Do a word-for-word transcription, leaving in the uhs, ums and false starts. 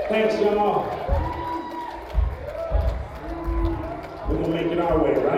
Thanks, y'all. We're gonna make it our way, right?